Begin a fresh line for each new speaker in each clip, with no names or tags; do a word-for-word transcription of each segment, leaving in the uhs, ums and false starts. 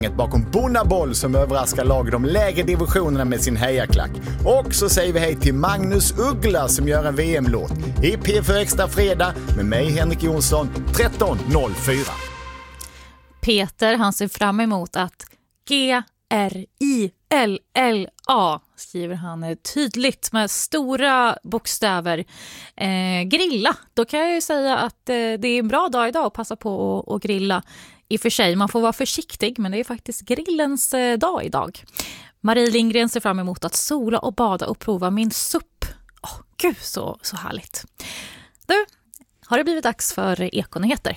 bakom Bonnaboll som överraskar lag i de lägre divisionerna med sin hejaklack. Och så säger vi hej till Magnus Uggla som gör en V M-låt i P fyra Extra fredag med mig Henrik Jonsson tretton noll fyra.
Peter, han ser fram emot att G R I L L A skriver han tydligt med stora bokstäver. Eh, grilla, då kan jag ju säga att eh, det är en bra dag idag att passa på att, att grilla. I och för sig, man får vara försiktig, men det är faktiskt grillens eh, dag idag. Marie Lindgren ser fram emot att sola och bada och prova min supp. Åh, oh, gud så, så härligt. Du, har det blivit dags för Ekonyheter?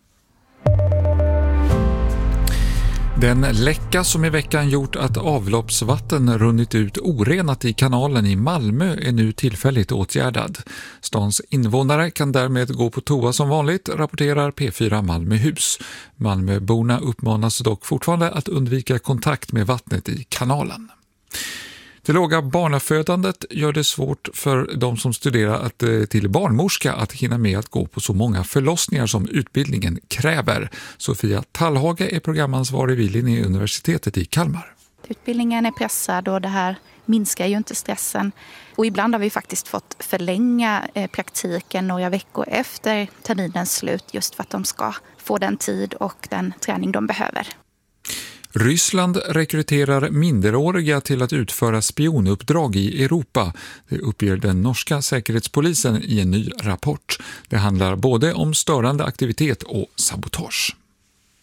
Den läcka som i veckan gjort att avloppsvatten runnit ut orenat i kanalen i Malmö är nu tillfälligt åtgärdad. Stans invånare kan därmed gå på toa som vanligt, rapporterar P fyra Malmöhus. Malmöborna uppmanas dock fortfarande att undvika kontakt med vattnet i kanalen. Det låga barnafödandet gör det svårt för de som studerar att, till barnmorska att hinna med att gå på så många förlossningar som utbildningen kräver. Sofia Tallhage är programansvarig vid Linnéuniversitetet i Kalmar.
Utbildningen är pressad och det här minskar ju inte stressen. Och ibland har vi faktiskt fått förlänga praktiken några veckor efter terminens slut just för att de ska få den tid och den träning de behöver.
Ryssland rekryterar minderåriga till att utföra spionuppdrag i Europa. Det uppger den norska säkerhetspolisen i en ny rapport. Det handlar både om störande aktivitet och sabotage.